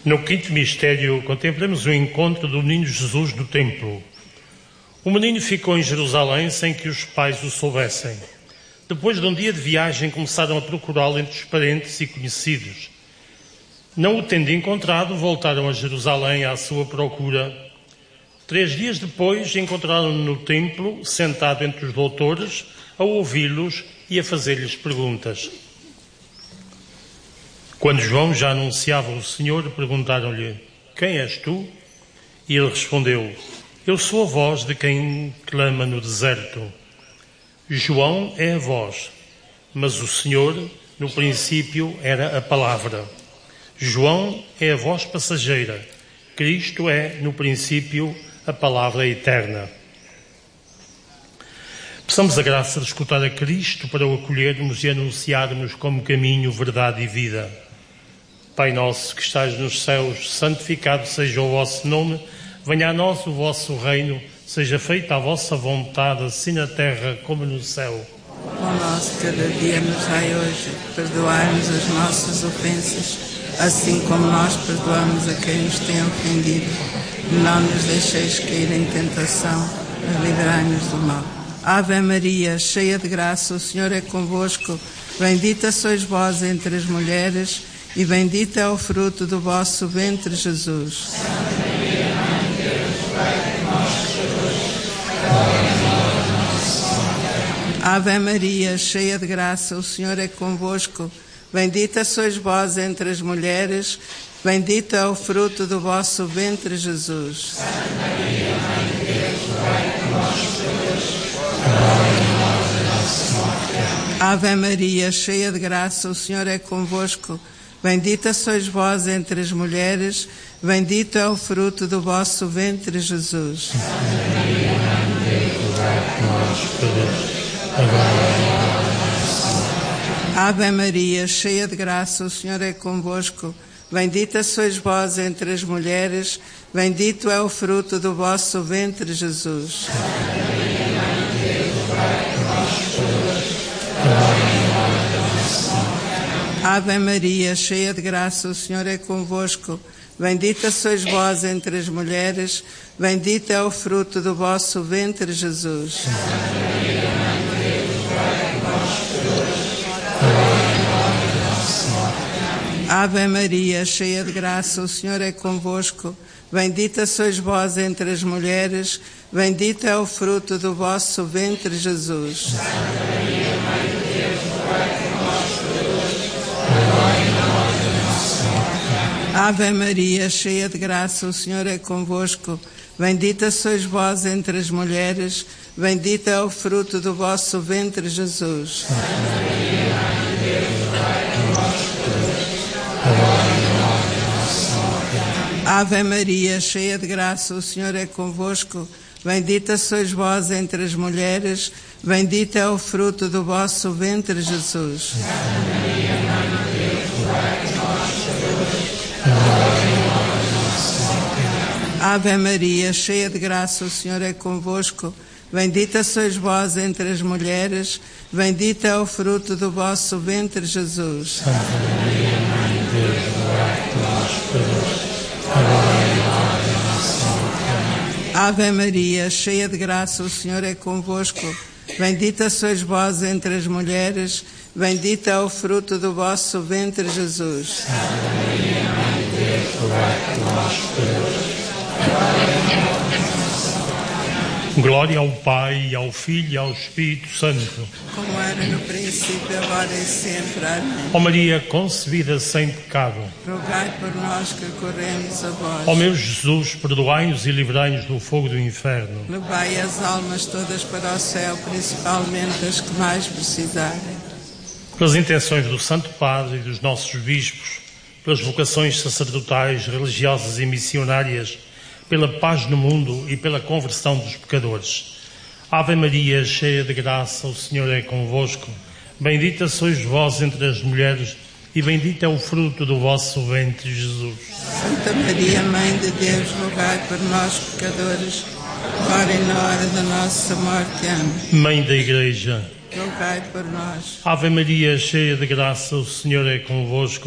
No quinto mistério, contemplamos o encontro do menino Jesus no templo. O menino ficou em Jerusalém sem que os pais o soubessem. Depois de um dia de viagem, começaram a procurá-lo entre os parentes e conhecidos. Não o tendo encontrado, voltaram a Jerusalém à sua procura. 3 dias depois, encontraram-no no templo, sentado entre os doutores, a ouvi-los e a fazer-lhes perguntas. Quando João já anunciava o Senhor, perguntaram-lhe: quem és tu? E ele respondeu: eu sou a voz de quem clama no deserto. João é a voz, mas o Senhor, no princípio, era a palavra. João é a voz passageira. Cristo é, no princípio, a palavra eterna. Peçamos a graça de escutar a Cristo para o acolhermos e anunciarmos como caminho, verdade e vida. Pai nosso que estás nos céus, santificado seja o vosso nome. Venha a nós o vosso reino. Seja feita a vossa vontade, assim na terra como no céu. O pão nosso cada dia nos dai hoje. Perdoai-nos as nossas ofensas, assim como nós perdoamos a quem nos tem ofendido. Não nos deixeis cair em tentação, mas livrai-nos do mal. Ave Maria, cheia de graça, o Senhor é convosco. Bendita sois vós entre as mulheres, e bendito é o fruto do vosso ventre, Jesus. Santa Maria, Mãe de Deus, rogai por nós, Ave Maria, cheia de graça, o Senhor é convosco. Bendita sois vós entre as mulheres, bendito é o fruto do vosso ventre, Jesus. Santa Maria, Mãe de Deus, rogai por nós, Ave Maria, cheia de graça, o Senhor é convosco. Bendita sois vós entre as mulheres, bendito é o fruto do vosso ventre, Jesus. Santa Maria, Mãe de Deus, rogai por nós, Ave Maria, cheia de graça, o Senhor é convosco. Bendita sois vós entre as mulheres, bendito é o fruto do vosso ventre, Jesus. Santa Maria, Mãe de Deus, rogai por nós, Ave Maria, cheia de graça, o Senhor é convosco. Bendita sois vós entre as mulheres, bendito é o fruto do vosso ventre, Jesus. Santa Maria, Mãe de Deus, rogai por nós, Ave Maria, cheia de graça, o Senhor é convosco. Bendita sois vós entre as mulheres, bendito é o fruto do vosso ventre, Jesus. Santa Maria, Mãe de Deus, rogai por nós, Ave Maria, cheia de graça, o Senhor é convosco. Bendita sois vós entre as mulheres, bendito é o fruto do vosso ventre, Jesus. Santa Maria, Mãe de Deus, rogai por nós, Ave Maria, cheia de graça, o Senhor é convosco. Bendita sois vós entre as mulheres, bendito é o fruto do vosso ventre, Jesus. Santa Maria, Mãe de Deus, rogai por nós, Ave Maria, cheia de graça, o Senhor é convosco. Bendita sois vós entre as mulheres, bendito é o fruto do vosso ventre, Jesus. Santa Maria, Mãe de Deus, rogai por nós, Ave Maria, cheia de graça, o Senhor é convosco. Bendita sois vós entre as mulheres, bendito é o fruto do vosso ventre, Jesus. Santa Maria, Mãe de Deus, rogai por nós, Glória ao Pai, ao Filho e ao Espírito Santo. Como era no princípio, agora e sempre. Amém. Ó Maria, concebida sem pecado, rogai por nós que corremos a vós. Ó meu Jesus, perdoai-nos e livrai-nos do fogo do inferno. Levai as almas todas para o céu, principalmente as que mais precisarem. Pelas intenções do Santo Padre e dos nossos bispos, pelas vocações sacerdotais, religiosas e missionárias, pela paz no mundo e pela conversão dos pecadores. Ave Maria, cheia de graça, o Senhor é convosco. Bendita sois vós entre as mulheres e bendito é o fruto do vosso ventre, Jesus. Santa Maria, Mãe de Deus, rogai por nós, pecadores, agora e na hora da nossa morte. Amém. Mãe da Igreja, rogai por nós. Ave Maria, cheia de graça, o Senhor é convosco.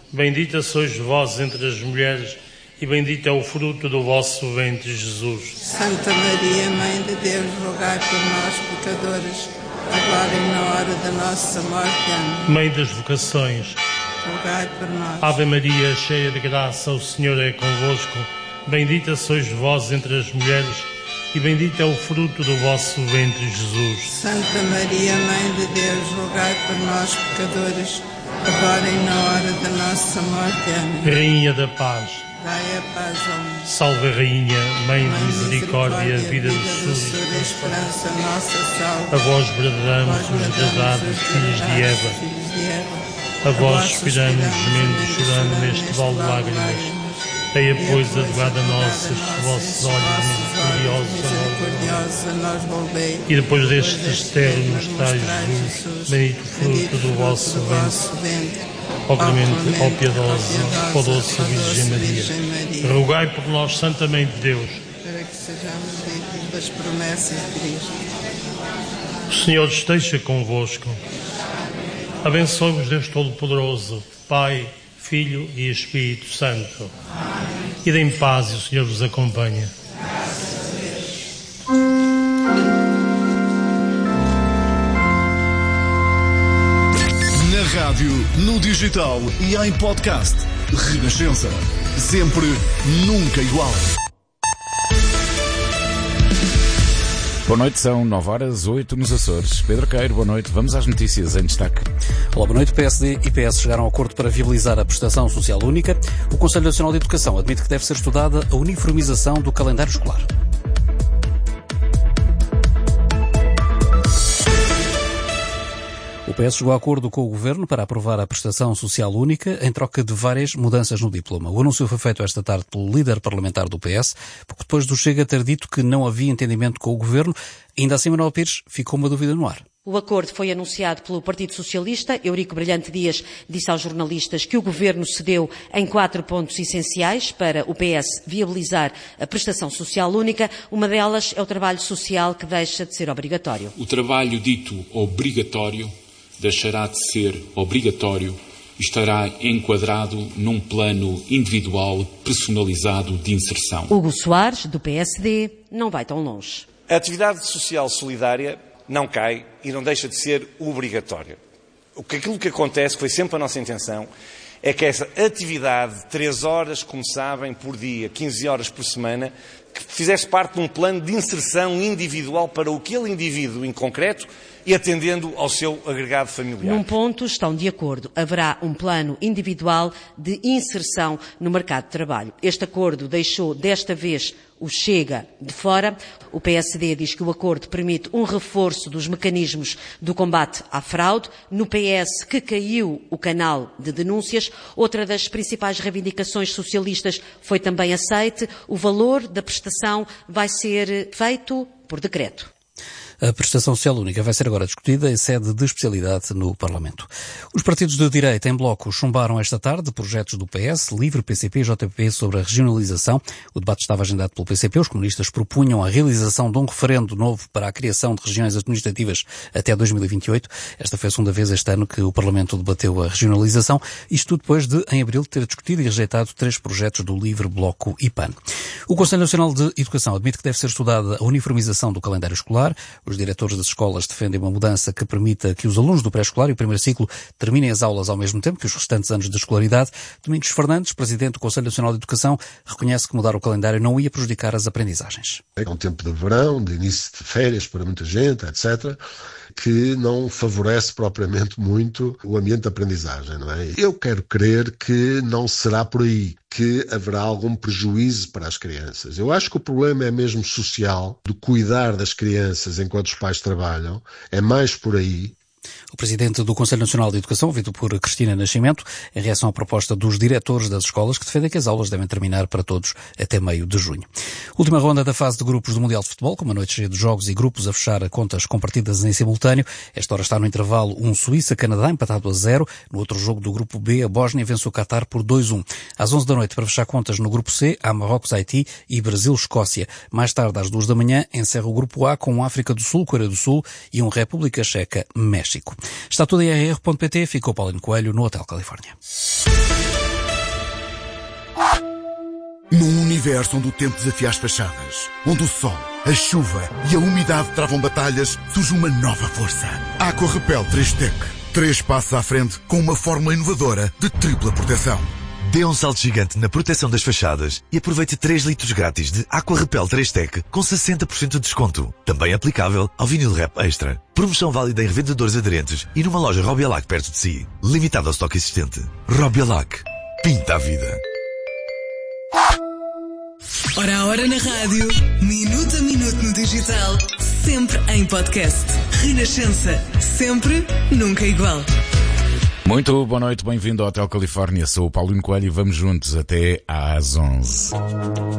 Bendita sois vós entre as mulheres, e bendito é o fruto do vosso ventre, Jesus. Santa Maria, Mãe de Deus, rogai por nós, pecadores, agora e na hora da nossa morte. Amém. Mãe das vocações, rogai por nós. Ave Maria, cheia de graça, o Senhor é convosco. Bendita sois vós entre as mulheres, e bendito é o fruto do vosso ventre, Jesus. Santa Maria, Mãe de Deus, rogai por nós, pecadores, agora e na hora da nossa morte. Amém. Rainha da paz, dai a paz ao mundo. Salve a Rainha, Mãe de misericórdia, vida do do sul e esperança nossa, salve. A vós bradamos os degradados filhos de Eva. A vós suspiramos, gemendo e chorando neste vale de lágrimas. Tenha, pois, advogada nossa estes vossos olhos misericordiosos a nós volvei. E depois destes termos tais Jesus, bendito fruto do vosso ventre. Ó clemente, ó piedosa, ó doce Virgem Maria, rogai por nós, Santa Mãe de Deus, para que sejamos dignos das promessas de Cristo. O Senhor esteja convosco. Abençoe-vos Deus Todo-Poderoso, Pai, Filho e Espírito Santo. E deem paz e o Senhor vos acompanha. Na rádio, no digital e em podcast. Renascença. Sempre, nunca igual. Boa noite, são 9h08 nos Açores. Pedro Queiro, boa noite. Vamos às notícias em destaque. Olá, boa noite. PSD e PS chegaram a acordo para viabilizar a prestação social única. O Conselho Nacional de Educação admite que deve ser estudada a uniformização do calendário escolar. O PS chegou a acordo com o Governo para aprovar a prestação social única em troca de várias mudanças no diploma. O anúncio foi feito esta tarde pelo líder parlamentar do PS, pouco depois do Chega ter dito que não havia entendimento com o Governo. Ainda assim, Manuel Pires, ficou uma dúvida no ar. O acordo foi anunciado pelo Partido Socialista. Eurico Brilhante Dias disse aos jornalistas que o Governo cedeu em 4 pontos essenciais para o PS viabilizar a prestação social única. Uma delas é o trabalho social, que deixa de ser obrigatório. O trabalho dito obrigatório deixará de ser obrigatório e estará enquadrado num plano individual personalizado de inserção. Hugo Soares, do PSD, não vai tão longe. A atividade social solidária não cai e não deixa de ser obrigatória. Aquilo que acontece, que foi sempre a nossa intenção, é que essa atividade, 3 horas, como sabem, por dia, 15 horas por semana, que fizesse parte de um plano de inserção individual para aquele indivíduo em concreto e atendendo ao seu agregado familiar. Num ponto estão de acordo. Haverá um plano individual de inserção no mercado de trabalho. Este acordo deixou, desta vez, o Chega de fora. O PSD diz que o acordo permite um reforço dos mecanismos do combate à fraude. No PS, que caiu o canal de denúncias. Outra das principais reivindicações socialistas foi também aceite. O valor da prestação vai ser feito por decreto. A prestação social única vai ser agora discutida em sede de especialidade no Parlamento. Os partidos de direita em bloco chumbaram esta tarde projetos do PS, LIVRE, PCP e JPP sobre a regionalização. O debate estava agendado pelo PCP. Os comunistas propunham a realização de um referendo novo para a criação de regiões administrativas até 2028. Esta foi a segunda vez este ano que o Parlamento debateu a regionalização. Isto tudo depois de, em abril, ter discutido e rejeitado 3 projetos do LIVRE, Bloco e PAN. O Conselho Nacional de Educação admite que deve ser estudada a uniformização do calendário escolar. Os diretores das escolas defendem uma mudança que permita que os alunos do pré-escolar e o primeiro ciclo terminem as aulas ao mesmo tempo que os restantes anos de escolaridade. Domingos Fernandes, presidente do Conselho Nacional de Educação, reconhece que mudar o calendário não ia prejudicar as aprendizagens. É um tempo de verão, de início de férias para muita gente, etc., que não favorece propriamente muito o ambiente de aprendizagem, não é? Eu quero crer que não será por aí, que haverá algum prejuízo para as crianças. Eu acho que o problema é mesmo social, de cuidar das crianças enquanto os pais trabalham, é mais por aí. O presidente do Conselho Nacional de Educação, ouvido por Cristina Nascimento, em reação à proposta dos diretores das escolas, que defendem que as aulas devem terminar para todos até meio de junho. Última ronda da fase de grupos do Mundial de Futebol, com uma noite cheia de jogos e grupos a fechar contas com partidas em simultâneo. Esta hora está no intervalo Suíça-Canadá, empatado a 0. No outro jogo do grupo B, a Bósnia vence o Qatar por 2-1. Às 11 da noite, para fechar contas no grupo C, há Marrocos-Haiti e Brasil-Escócia. Mais tarde, às 2 da manhã, encerra o grupo A com África do Sul, Coreia do Sul e República Checa-México. Está tudo em rr.pt. Ficou Paulinho Coelho no Hotel Califórnia. Num universo onde o tempo desafia as fachadas, onde o sol, a chuva e a umidade travam batalhas, surge uma nova força. Aqua Repel 3-Tech. 3 passos à frente com uma fórmula inovadora de tripla proteção. Dê um salto gigante na proteção das fachadas e aproveite 3 litros grátis de Aqua Repel 3-Tech com 60% de desconto. Também aplicável ao vinil Rep Extra. Promoção válida em revendedores aderentes e numa loja Robialac perto de si. Limitado ao estoque existente. Robialac. Pinta a vida. Hora a hora na rádio, minuto a minuto no digital, sempre em podcast. Renascença, sempre, nunca igual. Muito boa noite, bem-vindo ao Hotel Califórnia. Sou o Paulinho Coelho e vamos juntos até às 11.